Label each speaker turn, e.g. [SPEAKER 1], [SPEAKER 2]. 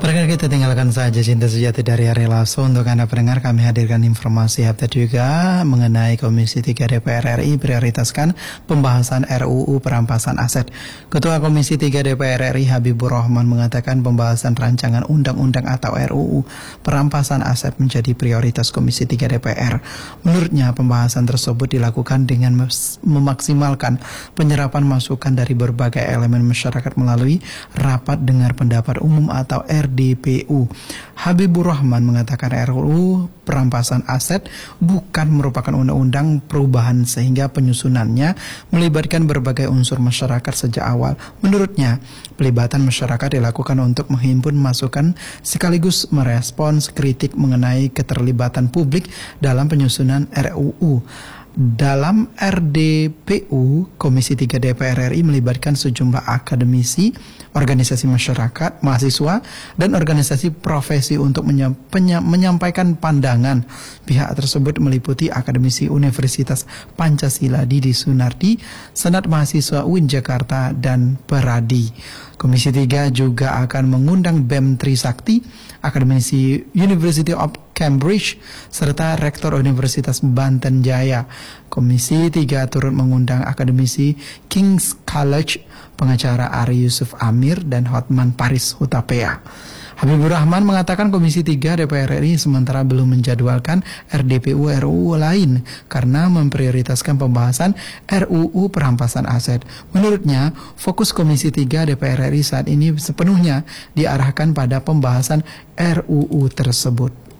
[SPEAKER 1] Pendengar, kita tinggalkan saja cinta sejati dari Ari Lasso. Untuk Anda pendengar, kami hadirkan informasi update juga mengenai Komisi 3 DPR RI prioritaskan pembahasan RUU perampasan aset. Ketua Komisi 3 DPR RI Habibur Rahman mengatakan pembahasan rancangan undang-undang atau RUU perampasan aset menjadi prioritas Komisi 3 DPR. Menurutnya, pembahasan tersebut dilakukan dengan memaksimalkan penyerapan masukan dari berbagai elemen masyarakat melalui rapat dengar pendapat umum atau RDPU. Habibur Rahman mengatakan RUU perampasan aset bukan merupakan undang-undang perubahan sehingga penyusunannya melibatkan berbagai unsur masyarakat sejak awal. Menurutnya, pelibatan masyarakat dilakukan untuk menghimpun masukan sekaligus merespons kritik mengenai keterlibatan publik dalam penyusunan RUU. Dalam RDPU, Komisi 3 DPR RI melibatkan sejumlah akademisi, organisasi masyarakat, mahasiswa, dan organisasi profesi untuk menyampaikan pandangan. Pihak tersebut meliputi akademisi Universitas Pancasila Didi Sunardi, Senat Mahasiswa UIN Jakarta, dan Peradi. Komisi 3 juga akan mengundang BEM Trisakti, akademisi University of Cambridge, serta Rektor Universitas Banten Jaya. Komisi 3 turut mengundang akademisi King's College, pengacara Ari Yusuf Amir, dan Hotman Paris Hutapea. Habibur Rahman mengatakan Komisi 3 DPR RI sementara belum menjadwalkan RDPU RUU lain karena memprioritaskan pembahasan RUU perampasan aset. Menurutnya, fokus Komisi 3 DPR RI saat ini sepenuhnya diarahkan pada pembahasan RUU tersebut.